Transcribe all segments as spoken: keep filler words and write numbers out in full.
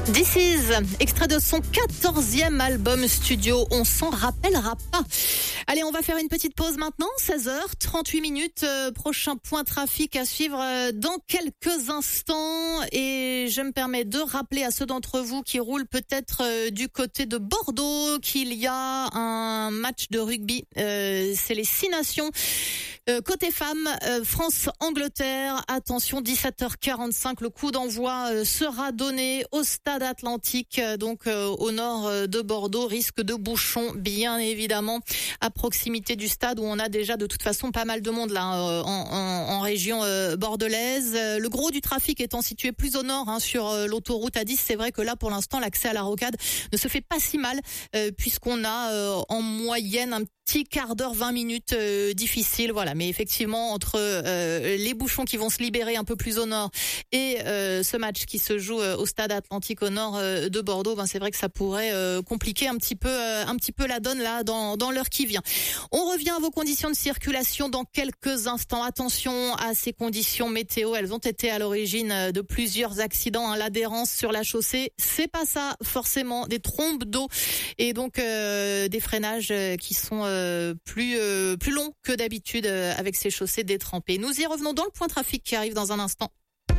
This Is, extrait de son quatorzième album studio, on s'en rappellera pas. Allez, on va faire une petite pause maintenant, seize heures trente-huit minutes, euh, prochain point trafic à suivre euh, dans quelques instants. Et je me permets de rappeler à ceux d'entre vous qui roulent peut-être euh, du côté de Bordeaux qu'il y a un match de rugby, euh, c'est les Six Nations. Euh, côté femmes, euh, France-Angleterre, attention, dix-sept heures quarante-cinq, le coup d'envoi euh, sera donné au stade Atlantique, euh, donc euh, au nord euh, de Bordeaux, risque de bouchons bien évidemment à proximité du stade où on a déjà de toute façon pas mal de monde là euh, en, en, en région euh, bordelaise. Euh, le gros du trafic étant situé plus au nord hein, sur euh, l'autoroute A dix, c'est vrai que là pour l'instant l'accès à la rocade ne se fait pas si mal euh, puisqu'on a euh, en moyenne un petit quart d'heure, vingt minutes euh, difficiles, voilà. Mais effectivement, entre euh, les bouchons qui vont se libérer un peu plus au nord et euh, ce match qui se joue euh, au stade Atlantique au nord euh, de Bordeaux, ben c'est vrai que ça pourrait euh, compliquer un petit peu, euh, un petit peu la donne là dans dans l'heure qui vient. On revient à vos conditions de circulation dans quelques instants. Attention à ces conditions météo, elles ont été à l'origine de plusieurs accidents. Hein. L'adhérence sur la chaussée, c'est pas ça forcément, des trombes d'eau et donc euh, des freinages qui sont euh, plus euh, plus long que d'habitude euh, avec ces chaussées détrempées. Nous y revenons dans le point trafic qui arrive dans un instant.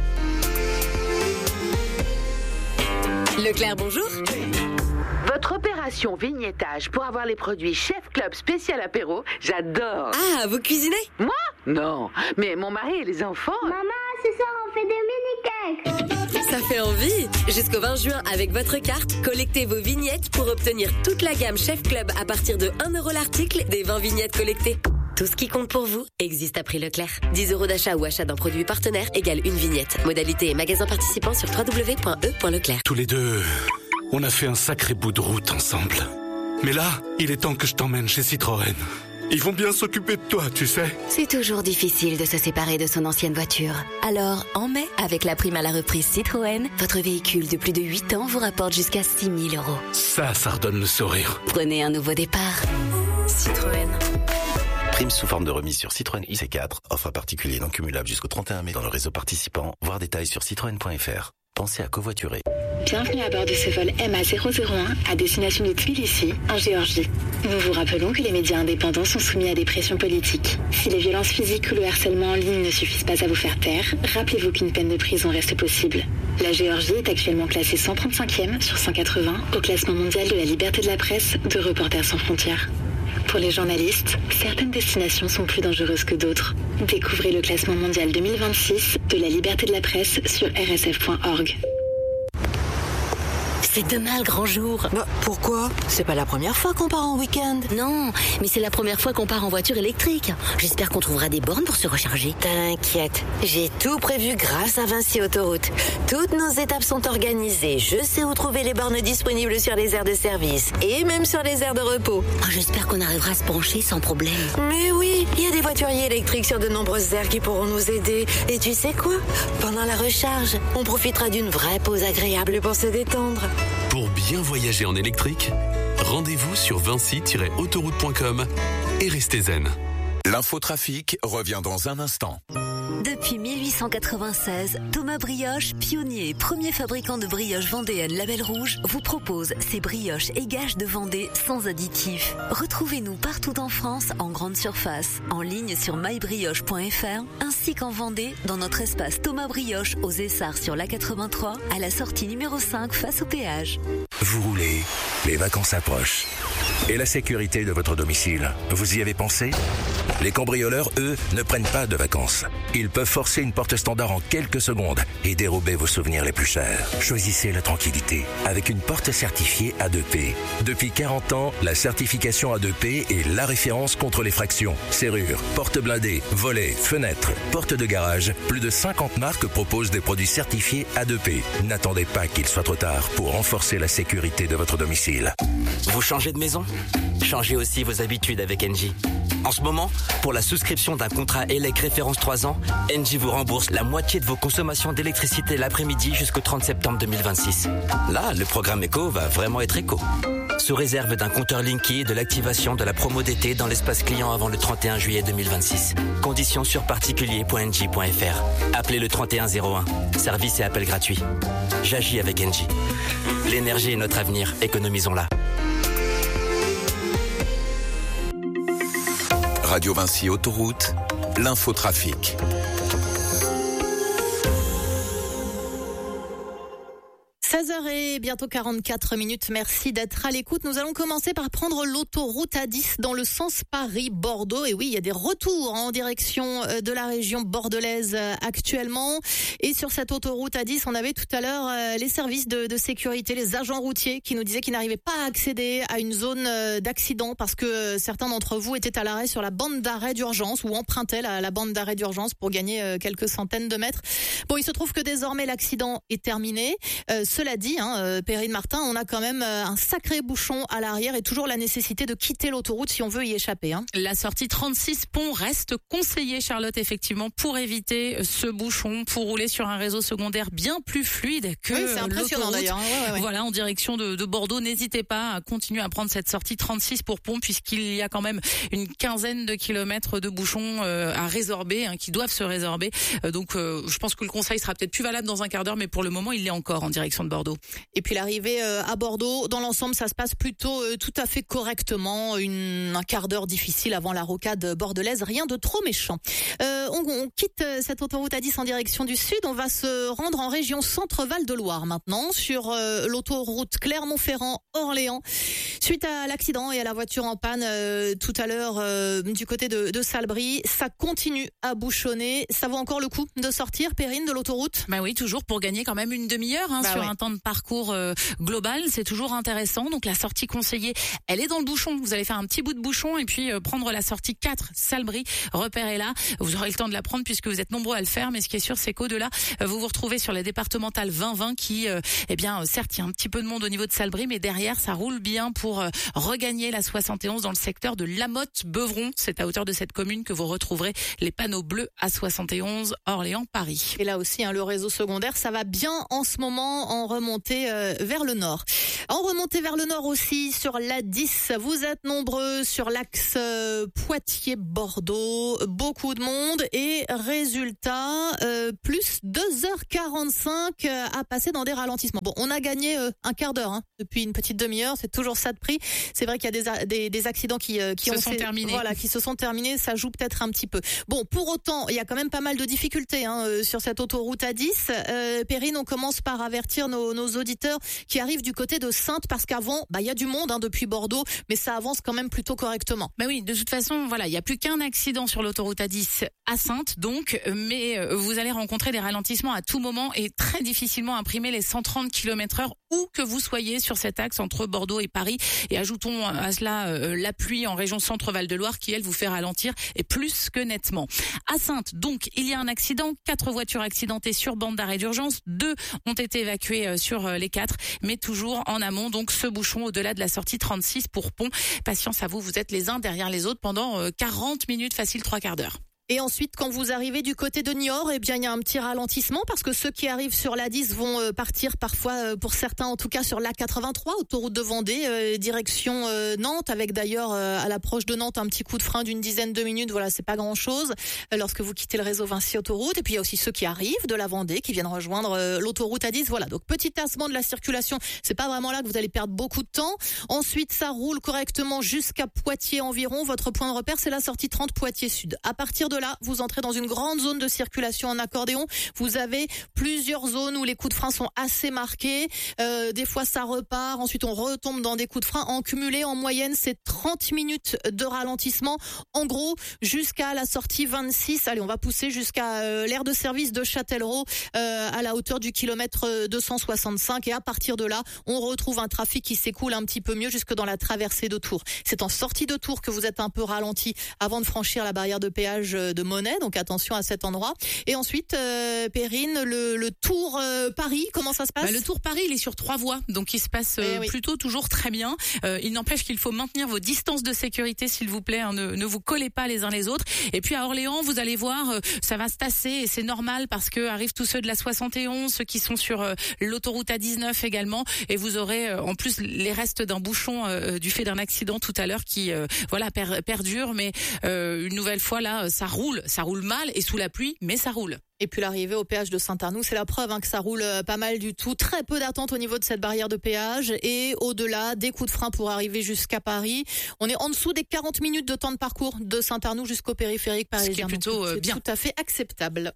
Leclerc, bonjour. Votre opération vignettage pour avoir les produits Chef Club spécial apéro, j'adore. Ah, vous cuisinez? Moi? Non, mais mon mari et les enfants... Maman, ce soir on fait des mini-cakes. Ça fait envie. Jusqu'au vingt juin, avec votre carte, collectez vos vignettes pour obtenir toute la gamme Chef Club à partir de un euro l'article des vingt vignettes collectées. Tout ce qui compte pour vous existe à prix Leclerc. dix euros d'achat ou achat d'un produit partenaire égale une vignette. Modalité et magasin participant sur w w w point e point leclerc. Tous les deux, on a fait un sacré bout de route ensemble. Mais là, il est temps que je t'emmène chez Citroën. Ils vont bien s'occuper de toi, tu sais. C'est toujours difficile de se séparer de son ancienne voiture. Alors, en mai, avec la prime à la reprise Citroën, votre véhicule de plus de huit ans vous rapporte jusqu'à six mille euros. Ça, ça redonne le sourire. Prenez un nouveau départ. Citroën. Prime sous forme de remise sur Citroën I C quatre. Offre à particulier non cumulable jusqu'au trente et un mai dans le réseau participant. Voir détails sur citroën point f r. Pensez à covoiturer. Bienvenue à bord de ce vol M A zéro zéro un à destination de Tbilissi, en Géorgie. Nous vous rappelons que les médias indépendants sont soumis à des pressions politiques. Si les violences physiques ou le harcèlement en ligne ne suffisent pas à vous faire taire, rappelez-vous qu'une peine de prison reste possible. La Géorgie est actuellement classée cent trente-cinquième sur cent quatre-vingts au classement mondial de la liberté de la presse de Reporters sans frontières. Pour les journalistes, certaines destinations sont plus dangereuses que d'autres. Découvrez le classement mondial deux mille vingt-six de la liberté de la presse sur r s f point org. C'est demain le grand jour. Bah, pourquoi? C'est pas la première fois qu'on part en week-end. Non, mais c'est la première fois qu'on part en voiture électrique. J'espère qu'on trouvera des bornes pour se recharger. T'inquiète, j'ai tout prévu grâce à Vinci Autoroute. Toutes nos étapes sont organisées. Je sais où trouver les bornes disponibles sur les aires de service et même sur les aires de repos. Oh, j'espère qu'on arrivera à se pencher sans problème. Mais oui, il y a des voituriers électriques sur de nombreuses aires qui pourront nous aider. Et tu sais quoi? Pendant la recharge, on profitera d'une vraie pause agréable pour se détendre. Pour bien voyager en électrique, rendez-vous sur vinci tiret autoroute point com et restez zen. L'infotrafic revient dans un instant. Depuis mille huit cent quatre-vingt-seize, Thomas Brioche, pionnier et premier fabricant de brioches vendéennes Label Rouge, vous propose ses brioches et gages de Vendée sans additifs. Retrouvez-nous partout en France, en grande surface, en ligne sur my brioche point f r, ainsi qu'en Vendée, dans notre espace Thomas Brioche aux Essarts sur l'A quatre-vingt-trois, à la sortie numéro cinq face au péage. Vous roulez, les vacances approchent. Et la sécurité de votre domicile, vous y avez pensé? Les cambrioleurs, eux, ne prennent pas de vacances. Ils peuvent forcer une porte standard en quelques secondes et dérober vos souvenirs les plus chers. Choisissez la tranquillité avec une porte certifiée A deux P. Depuis quarante ans, la certification A deux P est la référence contre les fractions. Serrures, portes blindées, volets, fenêtres, portes de garage. Plus de cinquante marques proposent des produits certifiés A deux P. N'attendez pas qu'il soit trop tard pour renforcer la sécurité de votre domicile. Vous changez de maison? Changez aussi vos habitudes avec Engie. En ce moment, Pour la souscription d'un contrat E L E C référence trois ans, Engie vous rembourse la moitié de vos consommations d'électricité l'après-midi jusqu'au trente septembre deux mille vingt-six. Là, le programme éco va vraiment être éco. Sous réserve d'un compteur Linky et de l'activation de la promo d'été dans l'espace client avant le trente et un juillet deux mille vingt-six. Conditions sur particulier point engie point f r. Appelez le trente et un zéro un. Service et appel gratuit. J'agis avec Engie. L'énergie est notre avenir, économisons-la. Radio Vinci Autoroute, l'infotrafic. seize heures et bientôt quarante-quatre minutes. Merci d'être à l'écoute. Nous allons commencer par prendre l'autoroute A dix dans le sens Paris-Bordeaux. Et oui, il y a des retours en direction de la région bordelaise actuellement. Et sur cette autoroute A dix, on avait tout à l'heure les services de, de sécurité, les agents routiers qui nous disaient qu'ils n'arrivaient pas à accéder à une zone d'accident parce que certains d'entre vous étaient à l'arrêt sur la bande d'arrêt d'urgence ou empruntaient la, la bande d'arrêt d'urgence pour gagner quelques centaines de mètres. Bon, il se trouve que désormais l'accident est terminé. Euh, Cela dit, hein, euh, Perrine Martin, on a quand même euh, un sacré bouchon à l'arrière et toujours la nécessité de quitter l'autoroute si on veut y échapper. Hein. La sortie trente-six pont reste conseillée, Charlotte, effectivement, pour éviter ce bouchon, pour rouler sur un réseau secondaire bien plus fluide que oui, c'est impressionnant l'autoroute. D'ailleurs. Ouais, ouais, ouais. Voilà, en direction de, de Bordeaux. N'hésitez pas à continuer à prendre cette sortie trente-six pour pont, puisqu'il y a quand même une quinzaine de kilomètres de bouchons euh, à résorber, hein, qui doivent se résorber. Euh, donc, euh, je pense que le conseil sera peut-être plus valable dans un quart d'heure, mais pour le moment, il l'est encore en direction de Bordeaux. Et puis l'arrivée euh, à Bordeaux, dans l'ensemble, ça se passe plutôt euh, tout à fait correctement. Une, un quart d'heure difficile avant la rocade bordelaise, rien de trop méchant. Euh, on, on quitte cette autoroute A dix en direction du sud. On va se rendre en région Centre-Val de Loire maintenant, sur euh, l'autoroute Clermont-Ferrand-Orléans. Suite à l'accident et à la voiture en panne euh, tout à l'heure euh, du côté de, de Salbris, ça continue à bouchonner. Ça vaut encore le coup de sortir, Perrine, de l'autoroute ? Bah oui, toujours pour gagner quand même une demi-heure hein, bah sur ouais. un temps de parcours euh, global, c'est toujours intéressant. Donc la sortie conseillée, elle est dans le bouchon. Vous allez faire un petit bout de bouchon et puis euh, prendre la sortie quatre, Salbris, repérez-la. Vous aurez le temps de la prendre puisque vous êtes nombreux à le faire, mais ce qui est sûr, c'est qu'au-delà, euh, vous vous retrouvez sur la départementale vingt vingt qui, euh, eh bien, euh, certes, il y a un petit peu de monde au niveau de Salbris, mais derrière, ça roule bien pour euh, regagner la soixante et onze dans le secteur de Lamotte-Beuvron. C'est à hauteur de cette commune que vous retrouverez les panneaux bleus à soixante et onze Orléans-Paris. Et là aussi, hein, le réseau secondaire, ça va bien en ce moment en remontée euh, vers le nord. En remontée vers le nord aussi, sur l'A dix, vous êtes nombreux sur l'axe euh, Poitiers-Bordeaux, beaucoup de monde et résultat, euh, plus deux heures quarante-cinq à passer dans des ralentissements. Bon, on a gagné euh, un quart d'heure hein, depuis une petite demi-heure, c'est toujours ça de prix. C'est vrai qu'il y a des, des, des accidents qui, euh, qui se ont sont fait, terminés. Voilà, qui se sont terminés, ça joue peut-être un petit peu. Bon, pour autant, il y a quand même pas mal de difficultés hein, euh, sur cette autoroute A dix. Euh, Perrine, on commence par avertir nos, nos auditeurs qui arrivent du côté de Saintes parce qu'avant, bah il y a du monde hein, depuis Bordeaux, mais ça avance quand même plutôt correctement. Bah oui, de toute façon, voilà, il y a plus qu'un accident sur l'autoroute A dix à Saintes, donc, mais vous allez rencontrer des ralentissements à tout moment et très difficilement imprimer les cent trente kilomètres heure où que vous soyez sur cet axe entre Bordeaux et Paris. Et ajoutons à cela euh, la pluie en région Centre-Val de Loire qui, elle, vous fait ralentir et plus que nettement. À Saintes, donc, il y a un accident, quatre voitures accidentées sur bande d'arrêt d'urgence, deux ont été évacuées euh, sur euh, les quatre, mais toujours en amont, donc ce bouchon au-delà de la sortie trente-six pour Pont. Patience à vous, vous êtes les uns derrière les autres pendant euh, quarante minutes, facile trois quarts d'heure. Et ensuite, quand vous arrivez du côté de Niort, eh bien, il y a un petit ralentissement parce que ceux qui arrivent sur l'A dix vont partir parfois, pour certains en tout cas, sur l'A quatre-vingt-trois, autoroute de Vendée, euh, direction euh, Nantes, avec d'ailleurs euh, à l'approche de Nantes un petit coup de frein d'une dizaine de minutes. Voilà, c'est pas grand-chose euh, lorsque vous quittez le réseau Vinci Autoroute. Et puis il y a aussi ceux qui arrivent de la Vendée, qui viennent rejoindre euh, l'autoroute A dix. Voilà, donc petit tassement de la circulation. C'est pas vraiment là que vous allez perdre beaucoup de temps. Ensuite, ça roule correctement jusqu'à Poitiers environ. Votre point de repère, c'est la sortie trente Poitiers Sud. À partir de là, vous entrez dans une grande zone de circulation en accordéon. Vous avez plusieurs zones où les coups de frein sont assez marqués. Euh, des fois, ça repart. Ensuite, on retombe dans des coups de frein. En cumulé, en moyenne, c'est trente minutes de ralentissement. En gros, jusqu'à la sortie vingt-six. Allez, on va pousser jusqu'à euh, l'aire de service de Châtellerault euh, à la hauteur du kilomètre deux cent soixante-cinq. Et à partir de là, on retrouve un trafic qui s'écoule un petit peu mieux jusque dans la traversée de Tours. C'est en sortie de Tours que vous êtes un peu ralenti avant de franchir la barrière de péage de, de monnaie, donc attention à cet endroit. Et ensuite, euh, Perrine, le, le Tour euh, Paris, comment ça se passe ? Bah, le Tour Paris, il est sur trois voies, donc il se passe euh, eh oui. plutôt toujours très bien. Euh, il n'empêche qu'il faut maintenir vos distances de sécurité, s'il vous plaît, hein, ne, ne vous collez pas les uns les autres. Et puis à Orléans, vous allez voir, euh, ça va se tasser et c'est normal parce que arrivent tous ceux de la soixante et onze, ceux qui sont sur euh, l'autoroute A dix-neuf également, et vous aurez euh, en plus les restes d'un bouchon euh, du fait d'un accident tout à l'heure qui euh, voilà per, perdure, mais euh, une nouvelle fois là, ça roule, ça roule mal et sous la pluie, mais ça roule. Et puis l'arrivée au péage de Saint-Arnoux, c'est la preuve hein, que ça roule pas mal du tout. Très peu d'attente au niveau de cette barrière de péage et au-delà, des coups de frein pour arriver jusqu'à Paris. On est en dessous des quarante minutes de temps de parcours de Saint-Arnoux jusqu'au périphérique parisien. Ce qui est plutôt Donc, euh, c'est bien. tout à fait acceptable.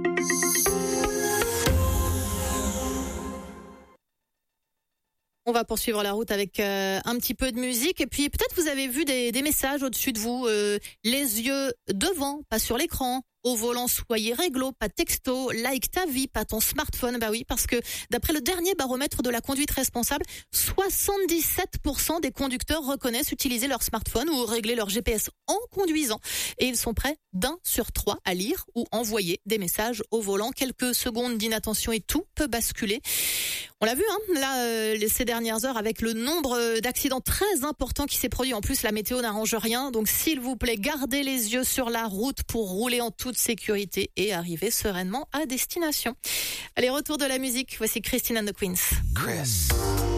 On va poursuivre la route avec euh, un petit peu de musique et puis peut-être vous avez vu des, des messages au-dessus de vous, euh, les yeux devant, pas sur l'écran. Au volant, soyez réglo, pas texto, like ta vie, pas ton smartphone. Bah oui, parce que d'après le dernier baromètre de la conduite responsable, soixante-dix-sept pour cent des conducteurs reconnaissent utiliser leur smartphone ou régler leur G P S en conduisant. Et ils sont prêts d'un sur trois à lire ou envoyer des messages au volant. Quelques secondes d'inattention et tout peut basculer. On l'a vu, hein, là, euh, ces dernières heures, avec le nombre d'accidents très importants qui s'est produit. En plus, la météo n'arrange rien. Donc, s'il vous plaît, gardez les yeux sur la route pour rouler en toute sécurité et arriver sereinement à destination. Allez, retour de la musique. Voici Christine and the Queens. Chris.